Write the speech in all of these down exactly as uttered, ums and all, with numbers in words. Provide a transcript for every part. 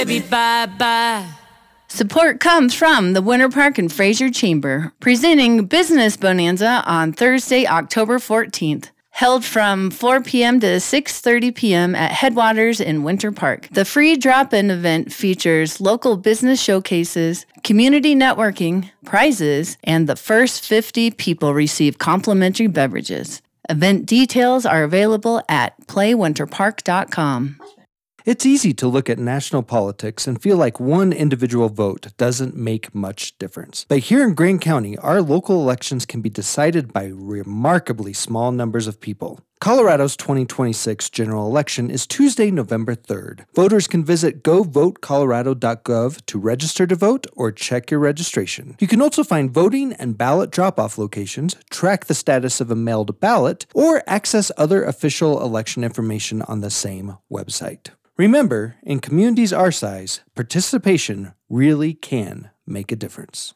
Bye-bye. Support comes from the Winter Park and Fraser Chamber, presenting Business Bonanza on Thursday, October fourteenth. Held from four p.m. to six thirty p.m. at Headwaters in Winter Park. The free drop-in event features local business showcases, community networking, prizes, and the first fifty people receive complimentary beverages. Event details are available at play winter park dot com. It's easy to look at national politics and feel like one individual vote doesn't make much difference. But here in Grand County, our local elections can be decided by remarkably small numbers of people. Colorado's twenty twenty-six general election is Tuesday, November third. Voters can visit go vote colorado dot gov to register to vote or check your registration. You can also find voting and ballot drop-off locations, track the status of a mailed ballot, or access other official election information on the same website. Remember, in communities our size, participation really can make a difference.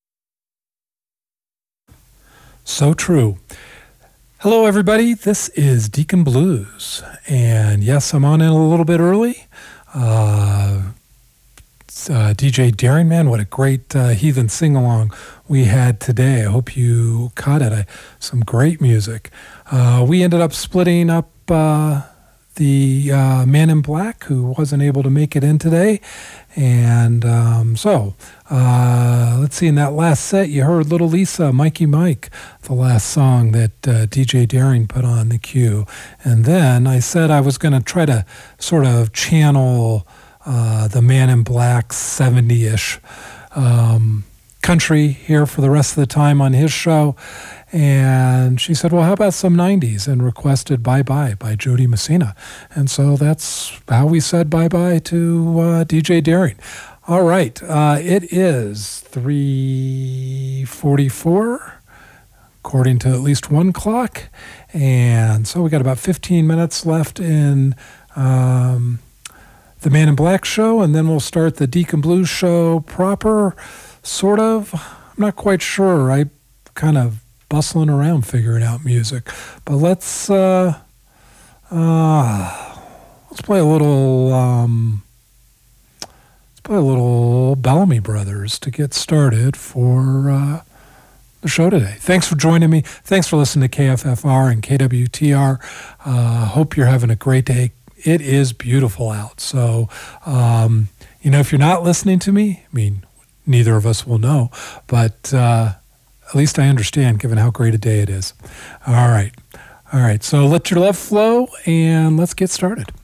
So true. Hello, everybody. This is Deacon Blues. And yes, I'm on in a little bit early. Uh, uh, D J Daring, man, what a great uh, heathen sing-along we had today. I hope you caught it. I, some great music. Uh, we ended up splitting up uh, the uh, Man in Black, who wasn't able to make it in today. And um, so, uh, let's see, in that last set, you heard Little Lisa, Mikey Mike, the last song that uh, D J Daring put on the queue. And then I said I was going to try to sort of channel uh, the Man in Black seventy-ish um, country here for the rest of the time on his show. And she said, well, how about some nineties? And requested Bye Bye by Jody Messina. And so that's how we said bye-bye to uh, D J Daring. All right. Uh, it is three forty-four, according to at least one clock. And so we got about fifteen minutes left in um, the Man in Black show, and then we'll start the Deacon Blues show proper, sort of. I'm not quite sure. I kind of bustling around figuring out music, but let's uh, uh, let's play a little um, let's play a little Bellamy Brothers to get started for uh, the show today. Thanks for joining me. Thanks for listening to K F F R and K W T R. Uh, hope you're having a great day. It is beautiful out, so um, you know, if you're not listening to me, I mean, neither of us will know, but. Uh, At least I understand, given how great a day it is. All right. All right. So let your love flow, and let's get started.